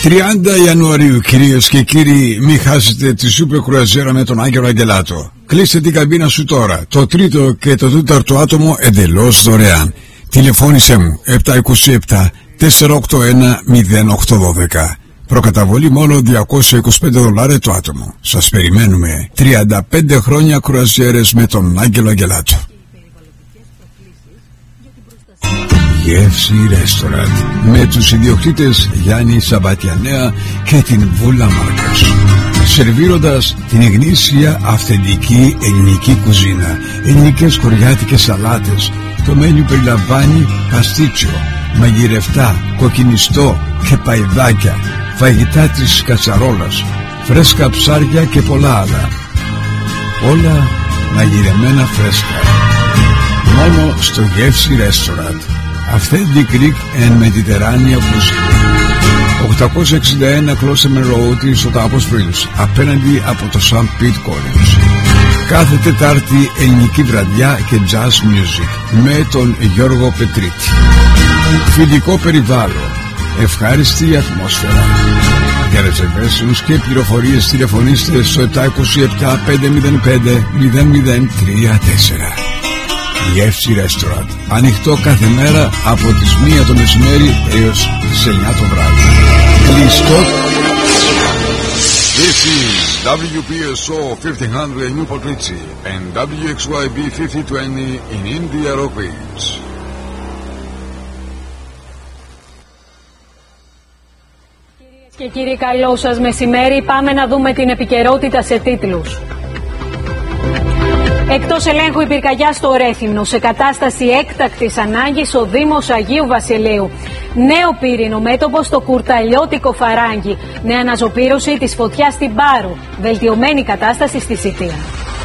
30 Ιανουαρίου, κυρίες και κύριοι, μην χάσετε τη σούπερ κρουαζιέρα με τον Άγγελο Αγγελάτο. Κλείστε την καμπίνα σου τώρα. Το τρίτο και το τέταρτο άτομο εντελώς δωρεάν. Τηλεφώνησέ μου 727 481 0812. Προκαταβολή μόνο $225 το άτομο. Σας περιμένουμε. 35 χρόνια κρουαζιέρες με τον Άγγελο Αγγελάτο. Γεύση Ρέστοραντ με τους ιδιοκτήτες Γιάννη Σαμπατιανέα και την Βούλα Μάρκος, σερβίροντας την γνήσια αυθεντική ελληνική κουζίνα, ελληνικές κοριάτικες σαλάτες. Το μένιου περιλαμβάνει παστίτσιο, μαγειρευτά, κοκκινιστό και παϊδάκια, φαγητά της κατσαρόλας, φρέσκα ψάρια και πολλά άλλα. Όλα μαγειρεμένα φρέσκα. Μόνο στο Γεύση Ρέστοραντ. Authentic Greek and Mediterranean Cuisine. 861 Closterman Road στο Τάπος Πρίους, απέναντι από το St. Pete College. Κάθε Τετάρτη ελληνική βραδιά και jazz music με τον Γιώργο Πετρίτη. Φιλικό περιβάλλον, ευχάριστη ατμόσφαιρα. Για reservations και πληροφορίες τηλεφωνήστε στο 727 505 0034. Γεύση Ρέστοραντ. Ανοιχτό κάθε μέρα από τις 1 το μεσημέρι έως τις 9 το βράδυ. Κλειστό. This is WPSO 1500 in Newport Richie and WXYB 5020 in India Rockies. Κυρίες και κύριοι, καλό σας μεσημέρι. Πάμε να δούμε την επικαιρότητα σε τίτλους. Εκτός ελέγχου η πυρκαγιά στο Ρέθυμνο, σε κατάσταση έκτακτης ανάγκης ο Δήμος Αγίου Βασιλείου. Νέο πύρινο μέτωπο στο Κουρταλιώτικο Φαράγγι. Νέα αναζωπήρωση της φωτιάς στην Πάρου. Βελτιωμένη κατάσταση στη Σιτία.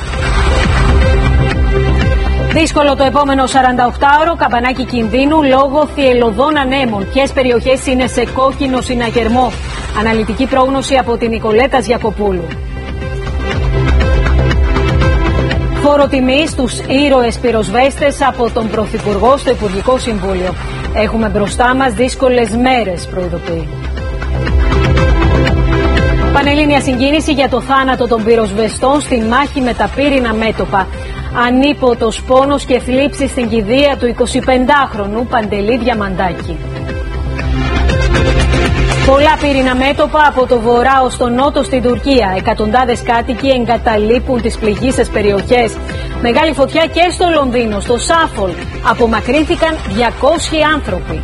Δύσκολο το επόμενο 48ωρο, καμπανάκι κινδύνου λόγω θυελλωδών ανέμων. Ποιες περιοχές είναι σε κόκκινο συναγερμό. Αναλυτική πρόγνωση από την Νικολέτα Γιακοπούλου. Φόρο τιμή στους ήρωες πυροσβέστες από τον Πρωθυπουργό στο Υπουργικό Συμβούλιο. Έχουμε μπροστά μας δύσκολες μέρες, προειδοποιεί. Πανελλήνια συγκίνηση για το θάνατο των πυροσβεστών στη μάχη με τα πύρινα μέτωπα. Ανίποτος πόνος και θλίψη στην κηδεία του 25χρονου Παντελή Διαμαντάκη. Πολλά πύρινα μέτωπα από το βορρά ως το νότο στην Τουρκία. Εκατοντάδες κάτοικοι εγκαταλείπουν τις πληγείσες περιοχές. Μεγάλη φωτιά και στο Λονδίνο, στο Σάφολ. Απομακρύνθηκαν 200 άνθρωποι.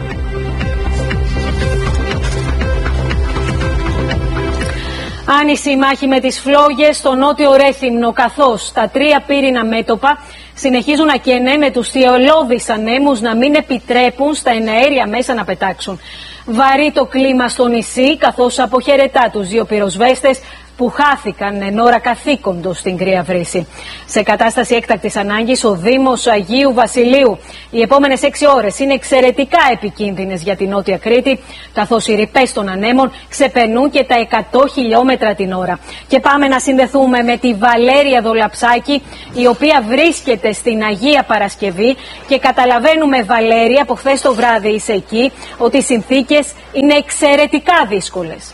Άνηση η μάχη με τις φλόγες στο νότιο Ρέθυμνο, καθώς τα 3 πύρινα μέτωπα συνεχίζουν να καίνε με τους θυελλώδεις ανέμους να μην επιτρέπουν στα εναέρια μέσα να πετάξουν. Βαρύ το κλίμα στο νησί, καθώς αποχαιρετά τους 2 πυροσβέστες που χάθηκαν εν ώρα καθήκοντος στην Κρύα Βρύση. Σε κατάσταση έκτακτης ανάγκης ο Δήμος Αγίου Βασιλείου. Οι επόμενες 6 ώρες είναι εξαιρετικά επικίνδυνες για την Νότια Κρήτη, καθώς οι ρηπές των ανέμων ξεπερνούν και τα 100 χιλιόμετρα την ώρα. Και πάμε να συνδεθούμε με τη Βαλέρια Δολαψάκη, η οποία βρίσκεται στην Αγία Παρασκευή, και καταλαβαίνουμε, Βαλέρια, από χθες το βράδυ είσαι εκεί, ότι οι συνθήκες είναι εξαιρετικά δύσκολες.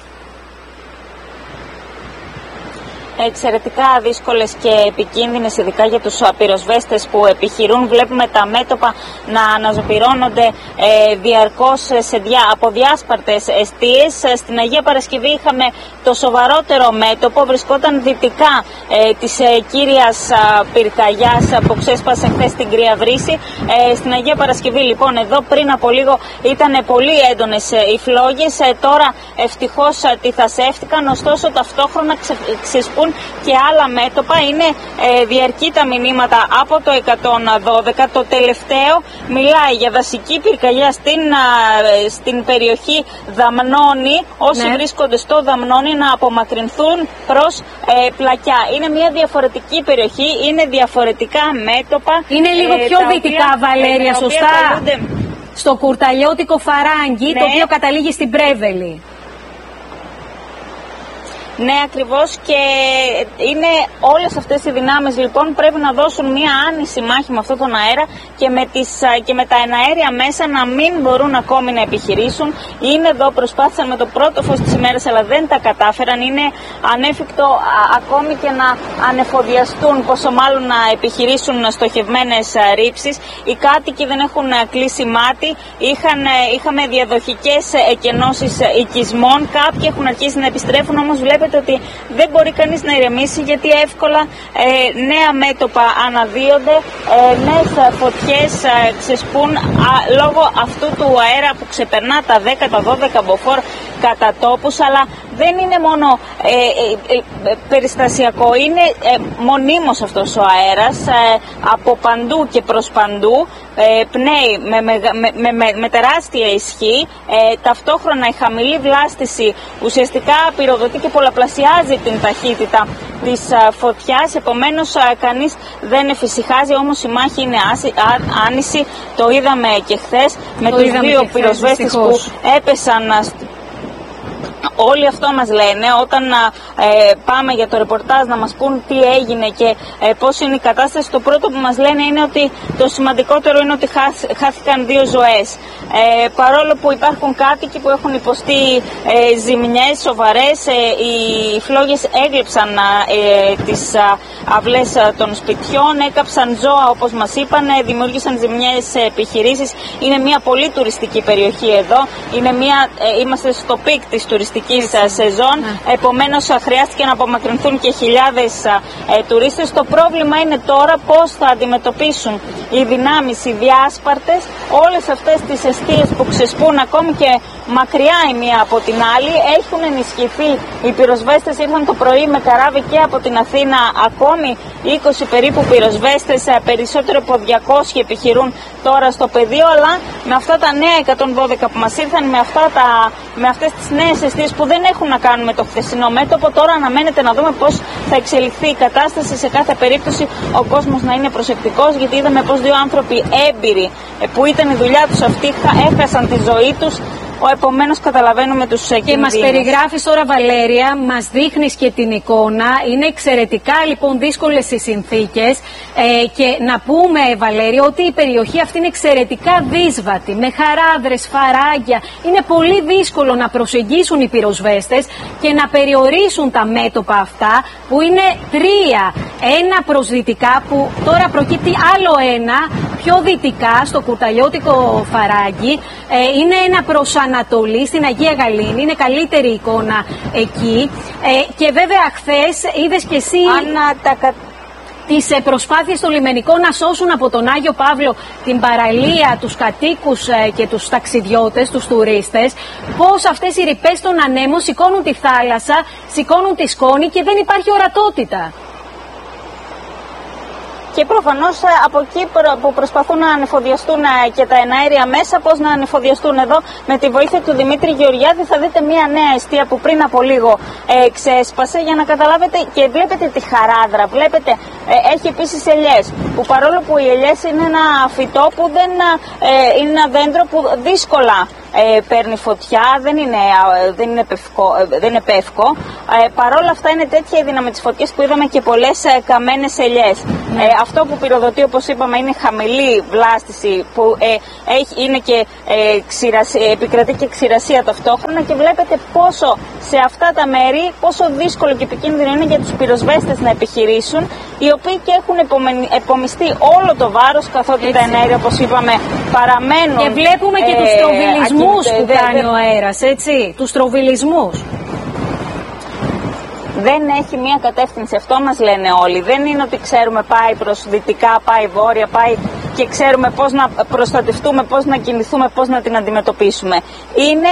Εξαιρετικά δύσκολες και επικίνδυνες, ειδικά για τους πυροσβέστες που επιχειρούν. Βλέπουμε τα μέτωπα να αναζωπυρώνονται διαρκώς από διάσπαρτες εστίες. Στην Αγία Παρασκευή είχαμε το σοβαρότερο μέτωπο, βρισκόταν δυτικά της κύριας πυρκαγιάς που ξέσπασε χθες στην Κρύα Βρύση. Στην Αγία Παρασκευή λοιπόν εδώ πριν από λίγο ήταν πολύ έντονες οι φλόγες, τώρα ευτυχώς τυθασεύτηκαν, ωστόσο ταυτόχρονα ξεσπούν και άλλα μέτωπα. Είναι διαρκή τα μηνύματα από το 112. Το τελευταίο μιλάει για δασική πυρκαγιά στην περιοχή Δαμνώνη. Όσοι βρίσκονται στο Δαμνώνη να απομακρυνθούν προς Πλακιά. Είναι μια διαφορετική περιοχή, είναι διαφορετικά μέτωπα. Είναι λίγο πιο δυτικά, Βαλέρια, σωστά? Στο Κουρταλιώτικο Φαράγγι, το οποίο καταλήγει στην Πρέβελη. Ναι, ακριβώς, και είναι όλες αυτές οι δυνάμεις λοιπόν πρέπει να δώσουν μια άνηση μάχη με αυτόν τον αέρα και με τα εναέρια μέσα να μην μπορούν ακόμη να επιχειρήσουν. Είναι εδώ, προσπάθησαν με το πρώτο φως της ημέρας αλλά δεν τα κατάφεραν. Είναι ανέφικτο ακόμη και να ανεφοδιαστούν, πόσο μάλλον να επιχειρήσουν στοχευμένες ρήψεις. Οι κάτοικοι δεν έχουν κλείσει μάτι, είχαμε διαδοχικές εκενώσεις οικισμών, κάποιοι έχουν αρχίσει να επιστρέφουν, όμως βλέπετε ότι δεν μπορεί κανείς να ηρεμήσει γιατί εύκολα νέα μέτωπα αναδύονται, νέες φωτιές ξεσπούν λόγω αυτού του αέρα που ξεπερνά τα 10-12 μποφόρ κατά τόπους, αλλά δεν είναι μόνο περιστασιακό, είναι μονίμως αυτός ο αέρας, από παντού και προς παντού, πνέει με τεράστια ισχύ, ταυτόχρονα η χαμηλή βλάστηση ουσιαστικά πυροδοτεί και πολλαπλασιάζει την ταχύτητα της φωτιάς, επομένως κανείς δεν εφησυχάζει, όμως η μάχη είναι άνηση, το είδαμε και χθες με τους δύο πυροσβέστες που έπεσαν. Όλοι αυτό μας λένε όταν πάμε για το ρεπορτάζ να μας πούν τι έγινε και πώς είναι η κατάσταση. Το πρώτο που μας λένε είναι ότι το σημαντικότερο είναι ότι χάθηκαν 2 ζωές. Παρόλο που υπάρχουν κάτοικοι που έχουν υποστεί ζημιές σοβαρές, οι φλόγες έγλειψαν τις αυλές των σπιτιών, έκαψαν ζώα όπως μας είπαν, δημιούργησαν ζημιές σε επιχειρήσεις. Είναι μια πολύ τουριστική περιοχή εδώ, είμαστε στο πικ της τουριστικής σεζόν, επομένως χρειάστηκε να απομακρυνθούν και χιλιάδες τουρίστες. Το πρόβλημα είναι τώρα πώς θα αντιμετωπίσουν οι δυνάμεις, οι διάσπαρτες, όλες αυτές τις εστίες που ξεσπούν ακόμη και μακριά η μία από την άλλη. Έχουν ενισχυθεί, οι πυροσβέστες ήρθαν το πρωί με καράβι και από την Αθήνα, ακόμη 20 περίπου πυροσβέστες, περισσότερο από 200 επιχειρούν τώρα στο πεδίο, αλλά με αυτά τα νέα 112 που μας ήρθαν, με αυτές τις νέες εστίες που δεν έχουν να κάνουν με το χθεσινό μέτωπο, τώρα αναμένεται να δούμε πώς θα εξελιχθεί η κατάσταση. Σε κάθε περίπτωση ο κόσμος να είναι προσεκτικός, γιατί είδαμε πως 2 άνθρωποι έμπειροι που ήταν η δουλειά τους αυτή έχασαν τη ζωή τους. Επομένως καταλαβαίνουμε τους κινδύνους. Και μας περιγράφεις τώρα, Βαλέρια, μας δείχνεις και την εικόνα. Είναι εξαιρετικά λοιπόν δύσκολες οι συνθήκες και να πούμε, Βαλέρια, ότι η περιοχή αυτή είναι εξαιρετικά δύσβατη, με χαράδρες, φαράγγια. Είναι πολύ δύσκολο να προσεγγίσουν οι πυροσβέστες και να περιορίσουν τα μέτωπα αυτά, που είναι 3. Ένα προς δυτικά, που τώρα προκύπτει άλλο ένα πιο δυτικά, στο Κουρταλιώτικο Φαράγγι. Είναι ένα προς Ανατολή, στην Αγία Γαλήνη, είναι καλύτερη εικόνα εκεί. Και βέβαια χθες είδες και εσύ τις προσπάθειες των λιμενικών να σώσουν από τον Άγιο Παύλο την παραλία, τους κατοίκους και τους ταξιδιώτες, τους τουρίστες, πώς αυτές οι ρηπές των ανέμων σηκώνουν τη θάλασσα, σηκώνουν τη σκόνη και δεν υπάρχει ορατότητα. Και προφανώς από εκεί που προσπαθούν να ανεφοδιαστούν και τα εναέρια μέσα, πώς να ανεφοδιαστούν εδώ με τη βοήθεια του Δημήτρη Γεωργιάδη. Θα δείτε μια νέα εστία που πριν από λίγο ξέσπασε, για να καταλάβετε, και βλέπετε τη χαράδρα. Βλέπετε, έχει επίσης ελιές, που παρόλο που οι ελιές είναι ένα φυτό που είναι ένα δέντρο που δύσκολα παίρνει φωτιά, δεν είναι πεύκο. Παρόλα αυτά είναι τέτοια η δύναμη της φωτιάς που είδαμε και πολλές καμένες ελιές. Αυτό που πυροδοτεί, όπως είπαμε, είναι χαμηλή βλάστηση που είναι και επικρατεί και ξηρασία ταυτόχρονα, και βλέπετε πόσο σε αυτά τα μέρη, πόσο δύσκολο και επικίνδυνο είναι για τους πυροσβέστες να επιχειρήσουν, οι οποίοι και έχουν επομιστεί όλο το βάρος, καθότι τα εναέρια, όπως είπαμε, παραμένουν. Και βλέπουμε και τους τροβιλισμούς που κάνει ο αέρας, έτσι, τους τροβιλισμούς. Δεν έχει μία κατεύθυνση, αυτό μας λένε όλοι. Δεν είναι ότι ξέρουμε πάει προς δυτικά, πάει βόρεια, πάει και ξέρουμε πώς να προστατευτούμε, πώς να κινηθούμε, πώς να την αντιμετωπίσουμε. Είναι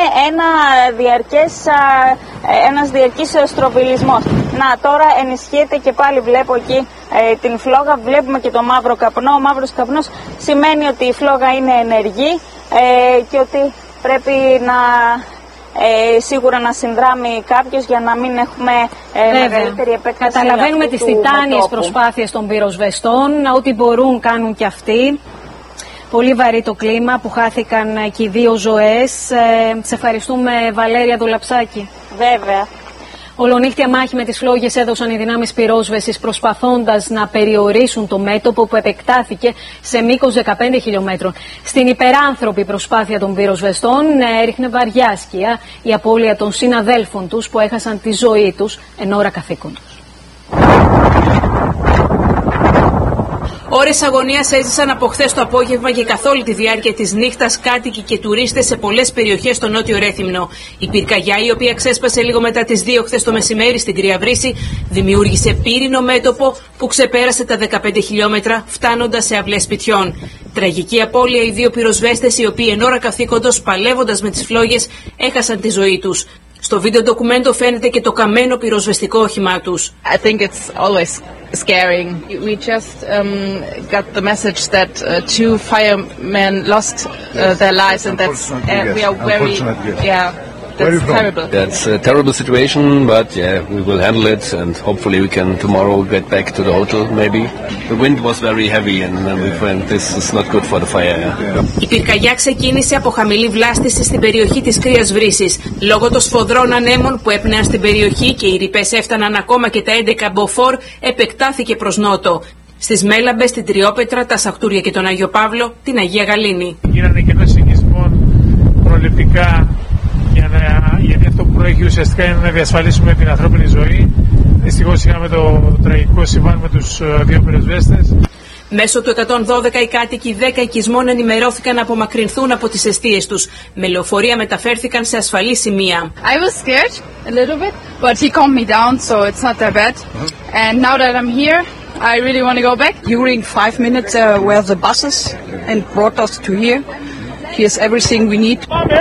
ένας διαρκής στροβιλισμός. Να, τώρα ενισχύεται και πάλι βλέπω εκεί την φλόγα, βλέπουμε και το μαύρο καπνό. Ο μαύρος καπνός σημαίνει ότι η φλόγα είναι ενεργή και ότι πρέπει σίγουρα να συνδράμει κάποιος για να μην έχουμε μεγαλύτερη επέκταση. Καταλαβαίνουμε τις τιτάνιες προσπάθειες των πυροσβεστών, ό,τι μπορούν κάνουν και αυτοί. Πολύ βαρύ το κλίμα που χάθηκαν και οι 2 ζωές. Σε ευχαριστούμε, Βαλέρια Δουλαψάκη. Βέβαια. Ολονύχτια μάχη με τις φλόγες έδωσαν οι δυνάμεις πυρόσβεσης, προσπαθώντας να περιορίσουν το μέτωπο που επεκτάθηκε σε μήκος 15 χιλιόμετρων. Στην υπεράνθρωπη προσπάθεια των πυροσβεστών έριχνε βαριά σκιά η απώλεια των συναδέλφων τους που έχασαν τη ζωή τους εν ώρα καθήκοντος. Ώρες αγωνίας έζησαν από χθες το απόγευμα και καθ' όλη τη διάρκεια της νύχτας κάτοικοι και τουρίστες σε πολλές περιοχές στο νότιο Ρέθυμνο. Η πυρκαγιά, η οποία ξέσπασε λίγο μετά τις 2 χθες το μεσημέρι στην Κρύα Βρύση, δημιούργησε πύρινο μέτωπο που ξεπέρασε τα 15 χιλιόμετρα, φτάνοντας σε αυλές σπιτιών. Τραγική απώλεια οι 2 πυροσβέστες, οι οποίοι εν ώρα καθήκοντος, παλεύοντας με τις φλόγες, έχασαν τη ζωή τους. Στο βίντεο ντοκουμέντο φαίνεται και το καμένο πυροσβεστικό όχημά τους. I think it's always scaring. We just got the message that 2 firemen lost their lives, and that's we are very that's terrible. That's a terrible situation, but we will handle it, and hopefully we can tomorrow get back to the hotel. Maybe the wind was very heavy, and we found this is not good for the fire. Η πυρκαγιά ξεκίνησε από χαμηλή βλάστηση στην περιοχή της Κρύας Βρύσης. Λόγω των σφοδρών ανέμων που έπνεαν στην περιοχή και οι ρηπές έφταναν ακόμα και τα 11 μποφόρ, επεκτάθηκε προς νότο. Στις Μέλαμπες, την Τριόπετρα, τα Σαχτούρια και τον Άγιο Παύλο, την Αγία Γαλήνη. Γίνανε και ένα συνοικισμό προληπτικά, γιατί αυτό που προέχει ουσιαστικά είναι να διασφαλίσουμε την ανθρώπινη ζωή. Δυστυχώς είχαμε το τραγικό συμβάν με τους 2 πυροσβέστες. Μέσω του 112 οι κάτοικοι 10 οικισμών ενημερώθηκαν να απομακρυνθούν από τις εστίες τους. Με λεωφορεία μεταφέρθηκαν σε ασφαλή σημεία. I was scared a little bit, but he calmed me down, so it's not that bad. And now that I'm here, I really want to go back. During 5 minutes were the buses and brought us to here. Here's everything we need.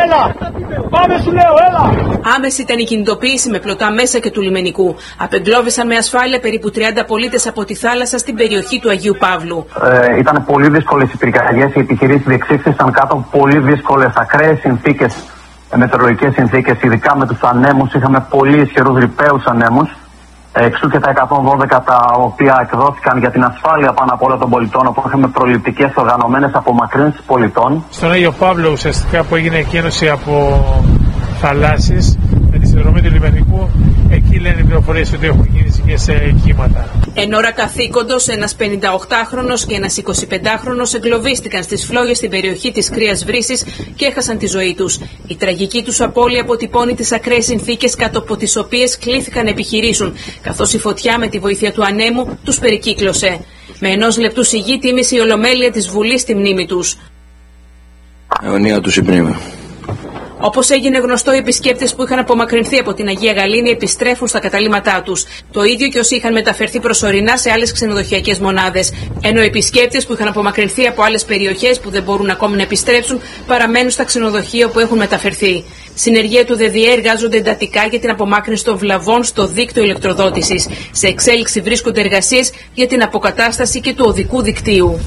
Άμεση ήταν η κινητοποίηση με πλωτά μέσα και του λιμενικού. Απεγκλώβησαν με ασφάλεια περίπου 30 πολίτες από τη θάλασσα στην περιοχή του Αγίου Παύλου. Ήταν πολύ δύσκολες οι πυρκαγιές, οι επιχειρήσεις διεξήχθησαν κάτω από πολύ δύσκολες ακραίες συνθήκες, μετεωρολογικές συνθήκες, ειδικά με τους ανέμους. Είχαμε πολύ ισχυρούς ρηπαίους ανέμους. Εξού και τα 112 τα οποία εκδόθηκαν για την ασφάλεια πάνω από όλα των πολιτών, όπου είχαμε προληπτικές οργανωμένες απομακρύνσεις πολιτών. Στον Άγιο Παύλο ουσιαστικά που έγινε εκκίνηση από θαλάσσις με τη συνδρομή του λιμενικού, εκεί λένε οι πληροφορίες ότι έχουν κίνηση και σε κύματα. Εν ώρα καθήκοντος, ένας 58χρονος και ένας 25χρονος εγκλωβίστηκαν στις φλόγες στην περιοχή της Κρύας Βρύσης και έχασαν τη ζωή τους. Η τραγική τους απώλεια αποτυπώνει τις ακραίες συνθήκες κάτω από τις οποίες κλήθηκαν να επιχειρήσουν, καθώς η φωτιά με τη βοήθεια του ανέμου τους περικύκλωσε. Με 1 λεπτού σιγή τίμησε η Ολομέλεια της Βουλής στη μνήμη τους. Αιωνία του συμπνίμα. Όπως έγινε γνωστό, οι επισκέπτες που είχαν απομακρυνθεί από την Αγία Γαλήνη επιστρέφουν στα καταλύματά τους. Το ίδιο και όσοι είχαν μεταφερθεί προσωρινά σε άλλες ξενοδοχειακές μονάδες. Ενώ οι επισκέπτες που είχαν απομακρυνθεί από άλλες περιοχές που δεν μπορούν ακόμη να επιστρέψουν παραμένουν στα ξενοδοχεία που έχουν μεταφερθεί. Συνεργεία του ΔΔΕ εργάζονται εντατικά για την απομάκρυνση των βλαβών στο δίκτυο ηλεκτροδότησης. Σε εξέλιξη βρίσκονται εργασίες για την αποκατάσταση και του οδικού δικτύου.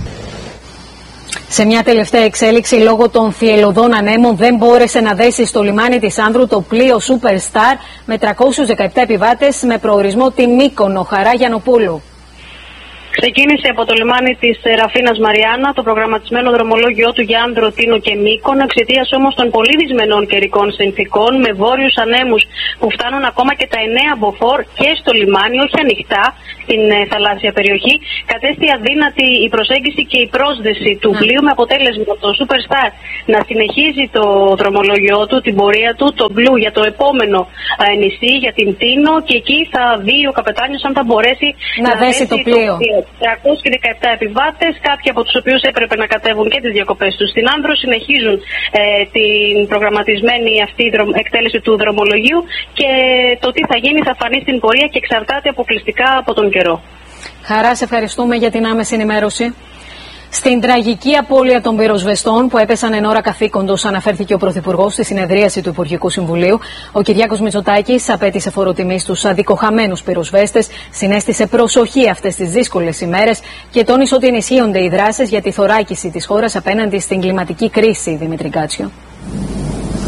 Σε μια τελευταία εξέλιξη, λόγω των θυελλωδών ανέμων, δεν μπόρεσε να δέσει στο λιμάνι της Άνδρου το πλοίο Superstar με 317 επιβάτες με προορισμό τη Μύκονο. Χαρά Γιαννοπούλου. Ξεκίνησε από το λιμάνι της Ραφίνας Μαριάννα το προγραμματισμένο δρομολόγιο του για Άνδρο, Τίνο και Μύκονο, εξαιτίας όμως των πολύ δυσμενών καιρικών συνθήκων με βόρειους ανέμους που φτάνουν ακόμα και τα 9 μποφόρ και στο λιμάνι, όχι ανοιχτά στην θαλάσσια περιοχή. Κατέστη αδύνατη η προσέγγιση και η πρόσδεση του πλοίου, με αποτέλεσμα το Superstar να συνεχίζει το δρομολόγιο του, την πορεία του, το Blue για το επόμενο νησί, για την Τίνο, και εκεί θα δει ο καπετάνιος αν θα μπορέσει να δέσει το πλοίο. 317 επιβάτες, κάποιοι από τους οποίους έπρεπε να κατέβουν και τις διακοπές τους στην Άνδρο, συνεχίζουν την προγραμματισμένη αυτή εκτέλεση του δρομολογίου, και το τι θα γίνει θα φανεί στην πορεία και εξαρτάται αποκλειστικά από τον καιρό. Χαρά, σε ευχαριστούμε για την άμεση ενημέρωση. Στην τραγική απώλεια των πυροσβεστών που έπεσαν εν ώρα καθήκοντος, αναφέρθηκε ο Πρωθυπουργός στη συνεδρίαση του Υπουργικού Συμβουλίου. Ο Κυριάκος Μητσοτάκης απέτησε φοροτιμή στους αδικοχαμένους πυροσβέστες, συνέστησε προσοχή αυτές τις δύσκολες ημέρες και τόνισε ότι ενισχύονται οι δράσεις για τη θωράκιση της χώρας απέναντι στην κλιματική κρίση. Δημήτρη Κάτσιο.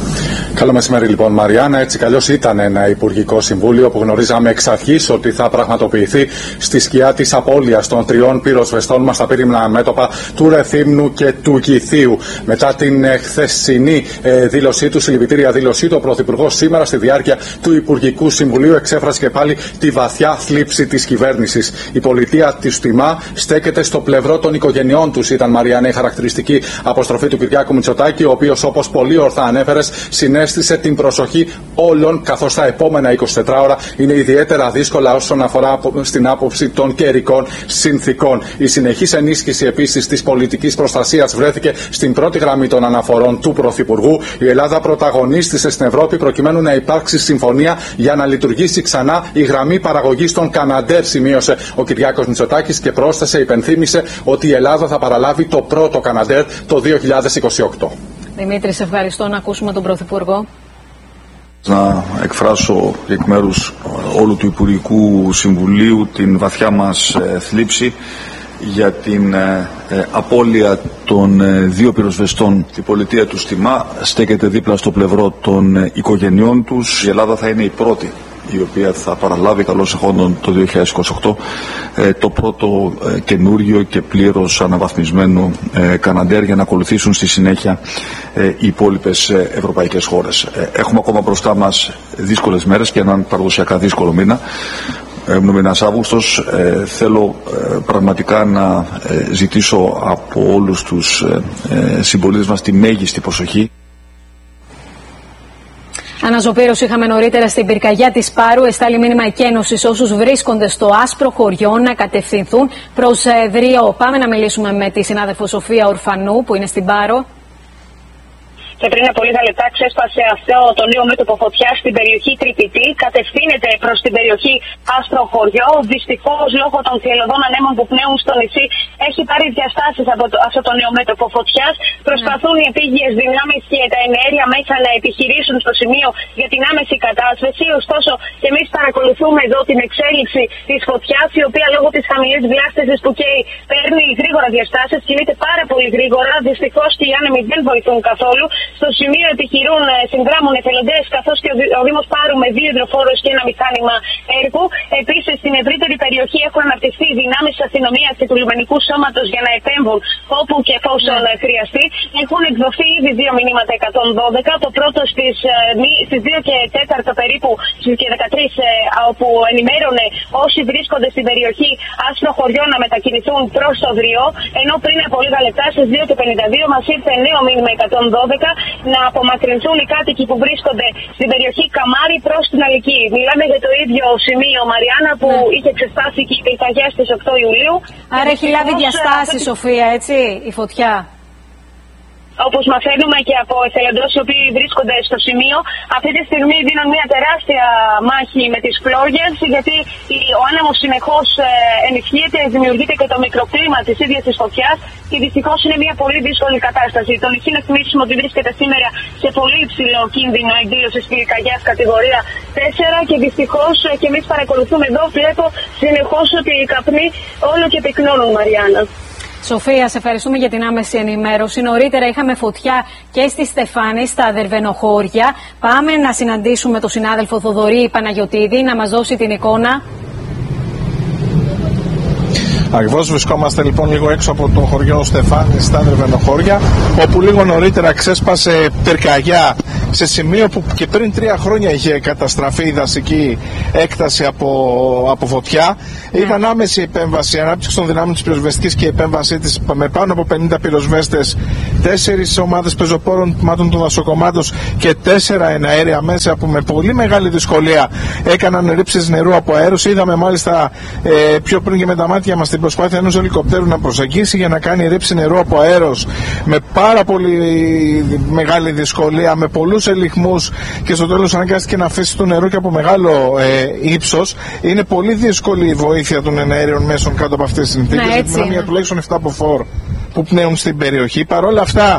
Καλό μεσημέρι λοιπόν, Μαριάννα. Έτσι καλώς ήταν ένα Υπουργικό Συμβούλιο που γνωρίζαμε εξ αρχής ότι θα πραγματοποιηθεί στη σκιά της απώλειας των 3 πυροσβεστών μας στα πύρινα μέτωπα του Ρεθύμνου και του Κηθείου. Μετά την χθεσινή δήλωσή του, συλληπιτήρια δήλωσή του, ο Πρωθυπουργός σήμερα στη διάρκεια του Υπουργικού Συμβουλίου εξέφρασε και πάλι τη βαθιά θλίψη της κυβέρνησης. Η πολιτεία της τιμά, στέκεται στο πλευρό των οικογενειών τους, ήταν, Μαριάννα, η χαρακτηριστική αποστροφή του Κυριάκου Μητσοτάκη, ο οποίος, όπως πολύ ορθά ανέφερες, συνέστησε την προσοχή όλων, καθώς τα επόμενα 24 ώρα είναι ιδιαίτερα δύσκολα όσον αφορά στην άποψη των καιρικών συνθήκων. Η συνεχής ενίσχυση επίσης της πολιτικής προστασίας βρέθηκε στην πρώτη γραμμή των αναφορών του Πρωθυπουργού. Η Ελλάδα πρωταγωνίστησε στην Ευρώπη προκειμένου να υπάρξει συμφωνία για να λειτουργήσει ξανά η γραμμή παραγωγής των Καναντέρ, σημείωσε ο Κυριάκος Μητσοτάκης και πρόσθεσε, υπενθύμησε ότι η Ελλάδα θα παραλάβει το πρώτο Καναντέρ το 2028. Δημήτρη, σε ευχαριστώ. Να ακούσουμε τον Πρωθυπουργό. Να εκφράσω εκ μέρους όλου του Υπουργικού Συμβουλίου την βαθιά μας θλίψη για την απώλεια των 2 πυροσβεστών. Η πολιτεία του Στιμά στέκεται δίπλα στο πλευρό των οικογενειών τους. Η Ελλάδα θα είναι η πρώτη η οποία θα παραλάβει καλώς εχόντων το 2028 το πρώτο καινούριο και πλήρως αναβαθμισμένο Καναντέρ, για να ακολουθήσουν στη συνέχεια οι υπόλοιπες ευρωπαϊκές χώρες. Έχουμε ακόμα μπροστά μας δύσκολες μέρες και έναν παραδοσιακά δύσκολο μήνα. Ο μήνας Αύγουστος. Θέλω πραγματικά να ζητήσω από όλους τους συμπολίτες μας τη μέγιστη προσοχή. Αναζωπήρωση είχαμε νωρίτερα στην πυρκαγιά της Πάρου. Εστάλει μήνυμα εκένωσης όσους βρίσκονται στο άσπρο χωριό να κατευθυνθούν προς Δριό. Πάμε να μιλήσουμε με τη συνάδελφο Σοφία Ορφανού που είναι στην Πάρο. Και πριν από λίγα λεπτά ξέσπασε αυτό το νέο μέτωπο φωτιά στην περιοχή Τρυπητή. Κατευθύνεται προς την περιοχή Άστρο Χωριό. Δυστυχώς, λόγω των θυελλωδών ανέμων που πνέουν στο νησί, έχει πάρει διαστάσεις από αυτό το νέο μέτωπο φωτιάς. Προσπαθούν οι επίγειες δυνάμεις και τα εναέρια μέσα να επιχειρήσουν στο σημείο για την άμεση κατάσβεση. Ωστόσο, και εμείς παρακολουθούμε εδώ την εξέλιξη της φωτιάς, η οποία λόγω της χαμηλής διάστασης που καίει παίρνει γρήγορα διαστάσεις, κινείται πάρα πολύ γρήγορα. Δυστυχώς και οι άνεμοι δεν βοηθούν καθόλου. Στο σημείο επιχειρούν, συνδράμουν εθελοντές, καθώς και ο Δήμος Πάρου με 2 υδροφόρους και ένα μηχάνημα έργου. Επίσης, στην ευρύτερη περιοχή έχουν αναπτυχθεί δυνάμεις της αστυνομίας και του λιμενικού σώματος για να επέμβουν όπου και εφόσον χρειαστεί. Έχουν εκδοθεί ήδη 2 μηνύματα 112. Το πρώτο στις 2 και 4 περίπου και 13, όπου ενημέρωνε όσοι βρίσκονται στην περιοχή Άσπρο Χωριό να μετακινηθούν προς το Δριό. Ενώ πριν από λίγα λεπτά στις 2 και 52 μας ήρθε νέο μήνυμα 112 να απομακρυνθούν οι κάτοικοι που βρίσκονται στην περιοχή Καμάρι προς την Αλική. Μιλάμε για το ίδιο σημείο, Μαριάννα, που είχε ξεσπάσει και η πυρκαγιά στις 8 Ιουλίου. Άρα έχει λάβει διαστάσεις, Σοφία, έτσι, η φωτιά. Όπως μαθαίνουμε και από εθελοντές οι οποίοι βρίσκονται στο σημείο, αυτή τη στιγμή δίνουν μια τεράστια μάχη με τις φλόγες, γιατί ο άνεμος συνεχώς ενισχύεται, δημιουργείται και το μικροκλίμα της ίδιας της φωτιάς και δυστυχώς είναι μια πολύ δύσκολη κατάσταση. Το νησί, να θυμίσουμε ότι βρίσκεται σήμερα σε πολύ υψηλό κίνδυνο εκδήλωσης πυρκαγιάς κατηγορία 4 και δυστυχώς και εμείς παρακολουθούμε εδώ, βλέπω συνεχώς ότι οι καπνοί όλο και πυκνώνουν, Μαριάννα. Σοφία, σε ευχαριστούμε για την άμεση ενημέρωση. Νωρίτερα είχαμε φωτιά και στη Στεφάνη, στα Δερβενοχώρια. Πάμε να συναντήσουμε τον συνάδελφο Θοδωρή Παναγιωτίδη να μας δώσει την εικόνα. Ακριβώς, βρισκόμαστε λοιπόν λίγο έξω από το χωριό Στεφάνη στα Δερβενοχώρια, όπου λίγο νωρίτερα ξέσπασε πυρκαγιά σε σημείο που και πριν 3 χρόνια είχε καταστραφεί η δασική έκταση από φωτιά. Ήταν άμεση επέμβαση, ανάπτυξη των δυνάμεων της πυροσβεστικής και η επέμβασή της με πάνω από 50 πυροσβέστες, 4 ομάδες πεζοπόρων τμήματων του δασοκομμάτους και 4 εναέρια μέσα που με πολύ μεγάλη δυσκολία έκαναν ρήψεις νερού από αέρος. Είδαμε μάλιστα πιο πριν και με τα μάτια μας την προσπάθεια ενός ελικοπτέρου να προσεγγίσει για να κάνει ρήψη νερού από αέρος με πάρα πολύ μεγάλη δυσκολία, με πολλούς ελιχμούς και στο τέλος αναγκάστηκε να αφήσει το νερό και από μεγάλο ύψος. Είναι πολύ δύσκολη η βοήθεια των εναέριων μέσων κάτω από αυτές τις συνθήκες. Μιλάμε για τουλάχιστον 7 μποφόρ που πνέουν στην περιοχή. Παρ' όλα αυτά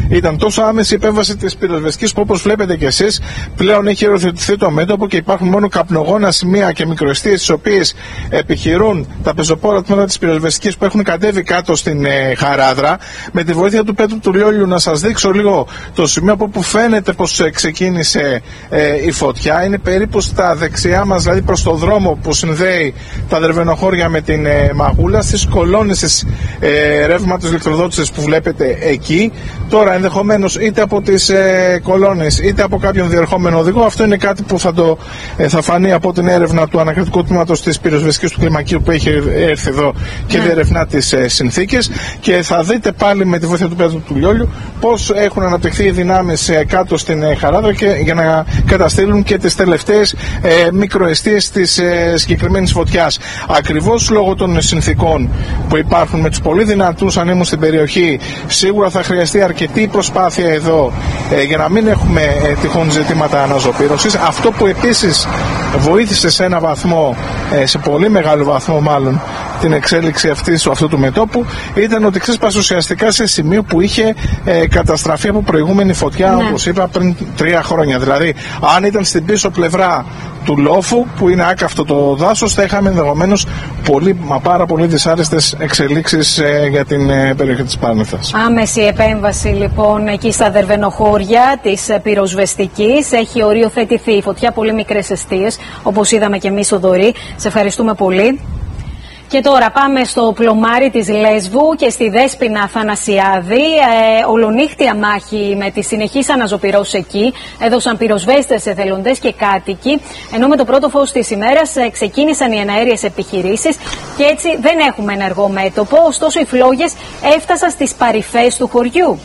Ήταν τόσο άμεση η επέμβαση της πυροσβεστικής που, όπως βλέπετε και εσείς, πλέον έχει οριοθετηθεί το μέτωπο και υπάρχουν μόνο καπνογόνα σημεία και μικροεστίες τις οποίες επιχειρούν τα πεζοπόρα τμήματα της πυροσβεστικής που έχουν κατέβει κάτω στην Χαράδρα. Με τη βοήθεια του Πέτρου του Λιόλιου να σας δείξω λίγο το σημείο από όπου φαίνεται πως ξεκίνησε η φωτιά. Είναι περίπου στα δεξιά μας, δηλαδή προς το δρόμο που συνδέει τα Δερβενοχώρια με την Μαγούλα, στις κολόνες της ρεύματος ηλεκτροδότησης που βλέπετε εκεί. Τώρα ενδεχομένως είτε από τις κολόνες είτε από κάποιον διερχόμενο οδηγό, αυτό είναι κάτι που θα φανεί από την έρευνα του ανακριτικού τμήματος της πυροσβεστικής του Κλιμακίου που έχει έρθει εδώ και διερευνά τις συνθήκες, και θα δείτε πάλι με τη βοήθεια του Πέτρου του Λιόλιου πώς έχουν αναπτυχθεί οι δυνάμεις κάτω στην Χαράδρα και για να καταστήλουν και τις τελευταίες μικροεστίες της συγκεκριμένης φωτιάς. Ακριβώς λόγω των συνθήκων που υπάρχουν με τους πολύ δυνατούς ανέμους στην περιοχή, σίγουρα θα χρειαστεί αρκετή προσπάθεια εδώ για να μην έχουμε τυχόν ζητήματα αναζωπήρωσης. Αυτό που επίσης βοήθησε σε ένα βαθμό, σε πολύ μεγάλο βαθμό μάλλον, την εξέλιξη αυτού του μετώπου ήταν ότι ξέσπασε ουσιαστικά σε σημείο που είχε καταστραφεί από προηγούμενη φωτιά, όπως είπα, πριν 3 χρόνια. Δηλαδή, αν ήταν στην πίσω πλευρά του λόφου, που είναι άκαυτο το δάσος, θα είχαμε ενδεχομένως πάρα πολύ δυσάρεστες εξελίξεις για την περιοχή της Πάρνηθας. Άμεση επέμβαση λοιπόν εκεί στα Δερβενοχώρια της πυροσβεστικής. Έχει οριοθετηθεί η φωτιά, πολύ μικρές εστίες, όπως είδαμε και εμείς, Θοδωρή. Σε ευχαριστούμε πολύ. Και τώρα πάμε στο πλωμάρι της Λέσβου και στη Δέσποινα Αθανασιάδη. Ολονύχτια μάχη με τις συνεχείς αναζωπυρώσεις εκεί. Έδωσαν πυροσβέστες, εθελοντές και κάτοικοι. Ενώ με το πρώτο φως της ημέρας ξεκίνησαν οι εναέριες επιχειρήσεις και έτσι δεν έχουμε ενεργό μέτωπο. Ωστόσο οι φλόγες έφτασαν στις παρυφές του χωριού.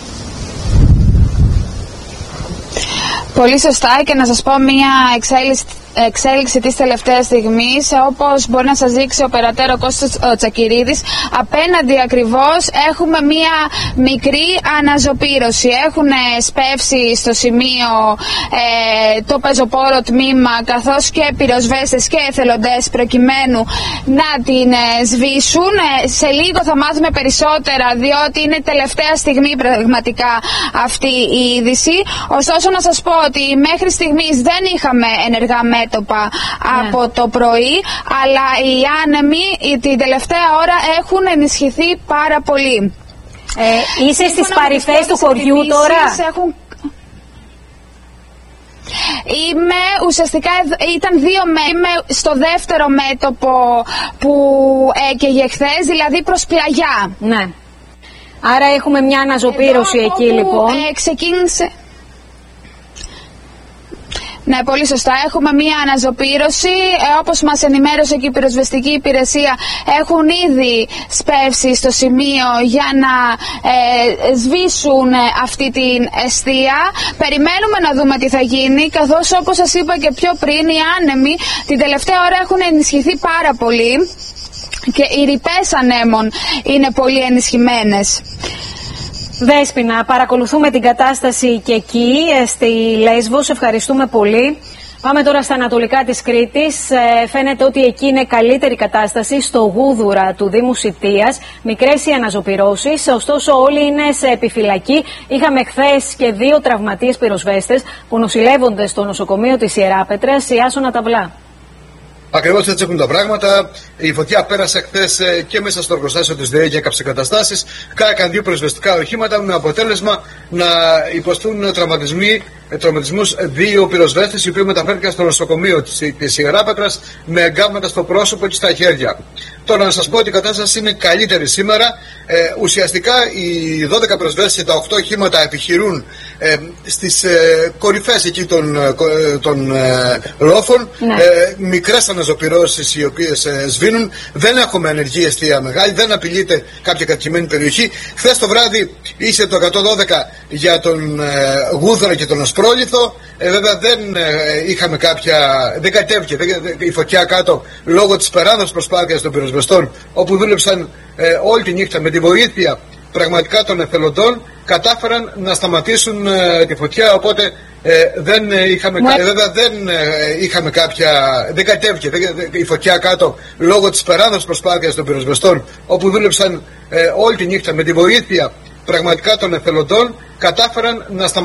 Πολύ σωστά, και να σας πω μια εξέλιξη της τελευταίας στιγμής, όπως μπορεί να σας δείξει ο περατέρω Κώστας ο Τσακυρίδης. Απέναντι ακριβώς έχουμε μια μικρή αναζωπήρωση. Έχουν σπεύσει στο σημείο το πεζοπόρο τμήμα, καθώς και πυροσβέστες και εθελοντές, προκειμένου να την σβήσουν. Σε λίγο θα μάθουμε περισσότερα, διότι είναι τελευταία στιγμή πραγματικά αυτή η είδηση. Ωστόσο να σας πω ότι μέχρι στιγμής δεν είχαμε ενεργά μέτωπα από το πρωί, αλλά οι άνεμοι την τελευταία ώρα έχουν ενισχυθεί πάρα πολύ. Είσαι στις παρυφές του χωριού τώρα? Είμαι ουσιαστικά, ήταν 2 είμαι στο δεύτερο μέτωπο που έκαιγε χθες, δηλαδή προς πλαγιά. Ναι. Άρα έχουμε μια αναζωπήρωση εκεί λοιπόν. Ξεκίνησε. Ναι, πολύ σωστά. Έχουμε μία αναζωπήρωση. Όπως μας ενημέρωσε και η πυροσβεστική υπηρεσία, έχουν ήδη σπεύσει στο σημείο για να σβήσουν αυτή την εστία. Περιμένουμε να δούμε τι θα γίνει, καθώς όπως σας είπα και πιο πριν, οι άνεμοι την τελευταία ώρα έχουν ενισχυθεί πάρα πολύ και οι ρηπές ανέμων είναι πολύ ενισχυμένες. Δέσποινα, παρακολουθούμε την κατάσταση και εκεί στη Λέσβο. Σε ευχαριστούμε πολύ. Πάμε τώρα στα ανατολικά της Κρήτης. Φαίνεται ότι εκεί είναι καλύτερη κατάσταση στο Γούδουρα του Δήμου Σιτίας. Μικρές οι αναζωπυρώσεις, ωστόσο όλοι είναι σε επιφυλακή. Είχαμε χθες και 2 τραυματίες πυροσβέστες που νοσηλεύονται στο νοσοκομείο της Ιεράπετρας. Ιάσονα Ταβλά. Ακριβώς έτσι έχουν τα πράγματα. Η φωτιά πέρασε χθες και μέσα στο εργοστάσιο της ΔΕΗ και έκαψε καταστάσεις. Κάηκαν 2 πυροσβεστικά οχήματα με αποτέλεσμα να υποστούν τραυματισμούς 2 πυροσβέστες, οι οποίοι μεταφέρθηκαν στο νοσοκομείο της Ιεράπετρας με εγκάμματα στο πρόσωπο και στα χέρια. Τώρα να σας πω ότι η κατάσταση είναι καλύτερη σήμερα. Ουσιαστικά οι 12 πυροσβέστες και τα 8 οχήματα επιχειρούν στις κορυφές εκεί των λόφων. Ναι. Μικρές αναζωπυρώσεις οι οποίες σβήνουν. Δεν έχουμε ενεργή εστία μεγάλη, δεν απειλείται κάποια κατοικημένη περιοχή. Χθες το βράδυ είσαι το 112 για τον Γούδωρα και τον Ασπρόλιθο. Βέβαια δεν κατέβηκε η φωτιά κάτω λόγω της περάνδρας προσπάθειας των πυροσβεστών, όπου δούλεψαν όλη τη νύχτα με τη βοήθεια πραγματικά των εθελοντών, κατάφεραν να σταματήσουν τη φωτιά, οπότε δεν κατέβηκε η φωτιά κάτω λόγω της περάνδρας προσπάθειας των πυροσβεστών, όπου δούλεψαν όλη τη νύχτα με τη βοήθεια πραγματικά των εθελοντών, κατάφεραν να σταματήσουν